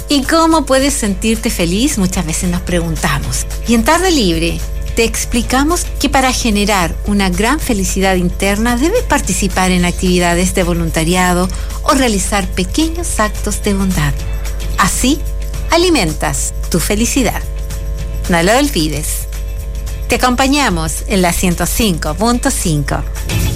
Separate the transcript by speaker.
Speaker 1: ¿Y cómo puedes sentirte feliz? Muchas veces nos preguntamos. Y en Tarde Libre te explicamos que para generar una gran felicidad interna debes participar en actividades de voluntariado o realizar pequeños actos de bondad. Así, alimentas tu felicidad. No lo olvides. Te acompañamos en la 105.5.